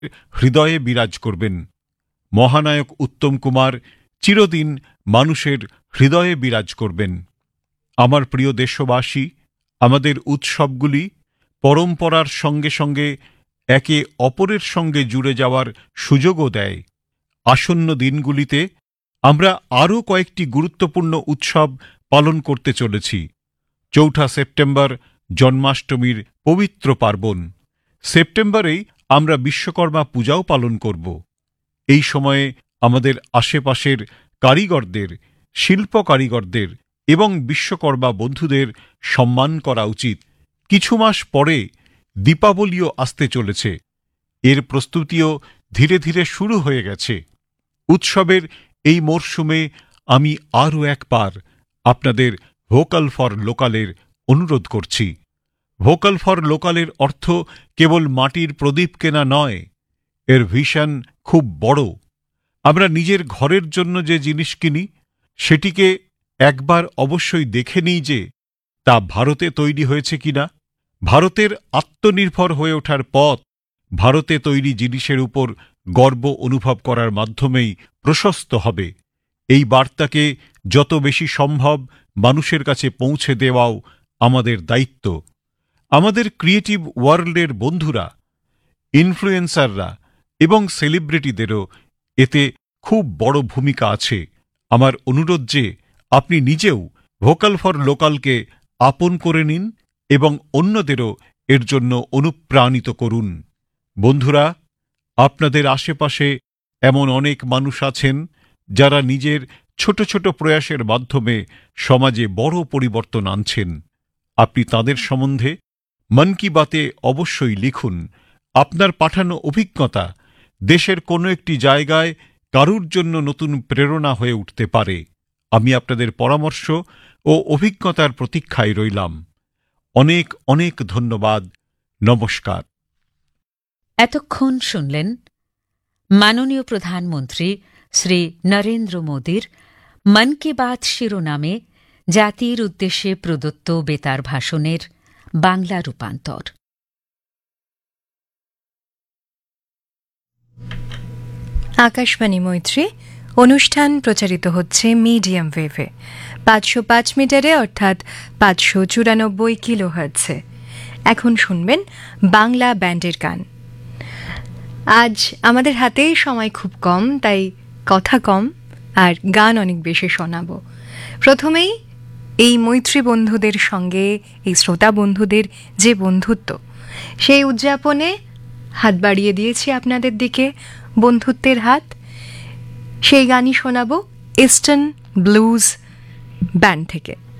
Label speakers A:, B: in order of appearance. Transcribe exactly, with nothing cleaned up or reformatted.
A: হৃদয়ে বিরাজ করবেন। মহানায়ক উত্তম কুমার চিরদিন মানুষের হৃদয়ে বিরাজ করবেন। আমার প্রিয় দেশবাসী, আমাদের উৎসবগুলি পরম্পরার সঙ্গে সঙ্গে একে অপরের সঙ্গে জুড়ে যাওয়ার সুযোগও দেয়। আসন্ন দিনগুলিতে আমরা আরও কয়েকটি গুরুত্বপূর্ণ উৎসব পালন করতে চলেছি। চৌঠা সেপ্টেম্বর জন্মাষ্টমীর পবিত্র পার্বণ। সেপ্টেম্বরেই আমরা বিশ্বকর্মা পূজাও পালন করব। এই সময়ে আমাদের আশেপাশের কারিগরদের, শিল্প কারিগরদের এবং বিশ্বকর্মা বন্ধুদের সম্মান করা উচিত। কিছু মাস পরে দীপাবলিও আসতে চলেছে। এর প্রস্তুতিও ধীরে ধীরে শুরু হয়ে গেছে। উৎসবের এই মরশুমে আমি আরও একবার আপনাদের ভোকাল ফর লোকালের অনুরোধ করছি। ভোকাল ফর লোকালের অর্থ কেবল মাটির প্রদীপ কেনা নয়, এর ভিশন খুব বড়। আমরা নিজের ঘরের জন্য যে জিনিস কিনি সেটিকে একবার অবশ্যই দেখে নিই যে তা ভারতে তৈরি হয়েছে কিনা। ভারতের আত্মনির্ভর হয়ে ওঠার পথ ভারতে তৈরি জিনিসের উপর গর্ব অনুভব করার মাধ্যমেই প্রশস্ত হবে। এই বার্তাকে যত বেশি সম্ভব মানুষের কাছে পৌঁছে দেওয়াও আমাদের দায়িত্ব। আমাদের ক্রিয়েটিভ ওয়ার্ল্ডের বন্ধুরা, ইনফ্লুয়েন্সাররা এবং সেলিব্রিটিদেরও এতে খুব বড় ভূমিকা আছে। আমার অনুরোধ যে আপনি নিজেও ভোকাল ফর লোকালকে আপন করে নিন এবং অন্যদেরও এর জন্য অনুপ্রাণিত করুন। বন্ধুরা, আপনাদের আশেপাশে এমন অনেক মানুষ আছেন যারা নিজের ছোট ছোট প্রয়াসের মাধ্যমে সমাজে বড় পরিবর্তন আনছেন। আপনি তাদের সম্বন্ধে মন কি বাতে অবশ্যই লিখুন। আপনার পাঠানো অভিজ্ঞতা দেশের কোনো একটি জায়গায় কারুর জন্য নতুন প্রেরণা হয়ে উঠতে পারে। আমি আপনাদের পরামর্শ ও অভিজ্ঞতার প্রতীক্ষায় রইলাম। অনেক অনেক ধন্যবাদ। নমস্কার।
B: এতক্ষণ শুনলেন মাননীয় প্রধানমন্ত্রী শ্রী নরেন্দ্র মোদীর মন কি বাত শিরোনামে জাতির উদ্দেশ্যে প্রদত্ত বেতার ভাষণের বাংলা রূপান্তর।
C: আকাশবাণী মৈত্রী অনুষ্ঠান প্রচারিত হচ্ছে মিডিয়াম ওয়েভে পাঁচশো পাঁচ মিটারে অর্থাৎ পাঁচশো চুরানব্বই কিলো হার্টসে। এখন শুনবেন বাংলা ব্যান্ডের গান। আজ আমাদের হাতে সময় খুব কম, তাই কথা কম আর গান অনেক বেশি শোনাবো। প্রথমেই এই মৈত্রী বন্ধুদের সঙ্গে এই শ্রোতা বন্ধুদের যে বন্ধুত্ব, সেই উদযাপনে হাত বাড়িয়ে দিয়েছি আপনাদের দিকে বন্ধুত্বের হাত। সেই গানই শোনাবো ইস্টার্ন ব্লুজ ব্যান্ড থেকে।